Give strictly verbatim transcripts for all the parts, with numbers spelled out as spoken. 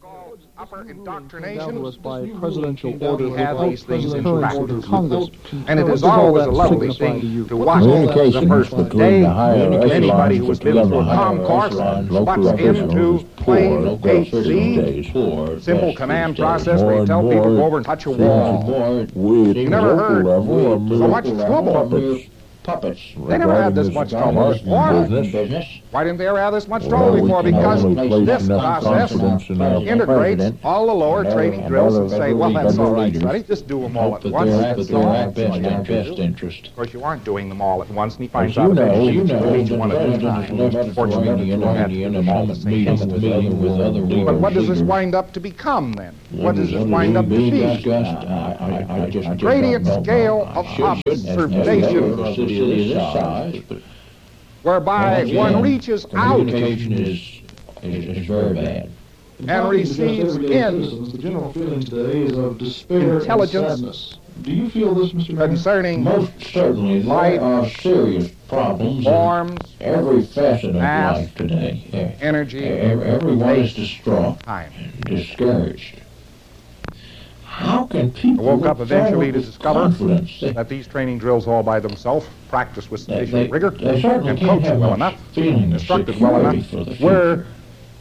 upper indoctrination was by presidential order we have these things in practice. Congress. And it is always a lovely thing to watch the first day anybody who has been through a comm course spots into plain H Z, simple command process where you tell people to go over and touch a wall. You never heard so much trouble. Puppets. They never had this much trouble before. Why didn't they ever have this much trouble before? Because this process integrates all the lower training drills and say, well, that's all right, Sonny, just do them all at once. But they're at best interest. Of course, you aren't doing them all at once, and he finds out eventually you that know, you need one at a time. Fortunately, you don't have to do them all at the same time. But what does this wind up to become, then? What does this wind up to be? A gradient scale of observation whereby one reaches out communication is, is, is very bad. And receives in the general feeling today is of despair intelligence and sadness. Do you feel this, Mister Mayor? Concerning most certainly life, there are serious problems forms, in every facet of mass, life today. Energy, everyone is distraught, time. discouraged. How can people I woke up eventually to discover that, that these training drills all by themselves, practiced with they, sufficient they, rigor, they certainly and can't coached have well a enough, feeling of instructed well security enough, for the were future.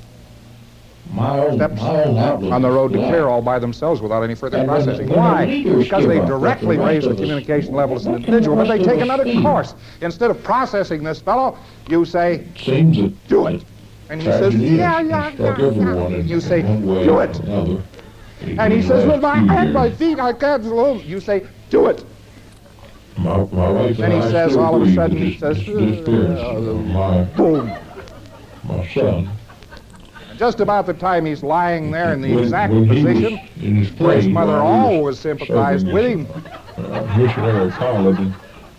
My own, steps my own outlook on the road to is clear that. all by themselves without any further And when- processing. when the Why? leaders Because give they up, directly but the raise rest the of us- communication level as an what can individual, the but they rest of take us another feel? course. Instead of processing this fellow, you say, Seems that do it. And he says, yeah, yeah, yeah, yeah. You say, do it. And he says, with my hand, my feet, I can't do it. You say, do it. My, my wife Then he and I says, still all of a grieve sudden, the he says, dis- disappearance uh, of my, boom. my son. And just about the time he's lying there in the When- exact when he was position in his where his plane mother while he was always sympathized serving with as him, a missionary college in,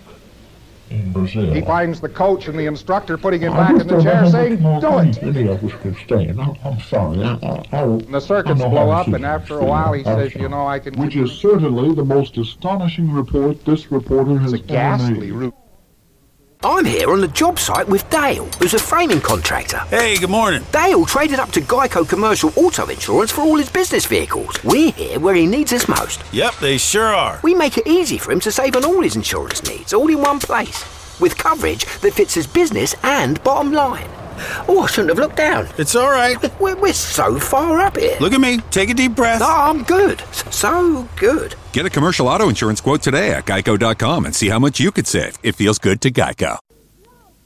in Brazil. he finds the coach and the instructor putting him back in the chair saying, do it. Any of us can stand. I'm, I'm sorry. I, I, I, And the circuits blow up, and after a while he says, you know, I can... Which is certainly the most astonishing report this reporter has It's a ever ghastly made. route. I'm here on the job site with Dale, who's a framing contractor. Hey, good morning. Dale traded up to Geico Commercial Auto Insurance for all his business vehicles. We're here where he needs us most. Yep, they sure are. We make it easy for him to save on all his insurance needs, all in one place, with coverage that fits his business and bottom line. Oh, I shouldn't have looked down. It's all right. We're, we're so far up here. Look at me. Take a deep breath. No, I'm good. S- So good. Get a commercial auto insurance quote today at geico dot com and see how much you could save. It feels good to Geico.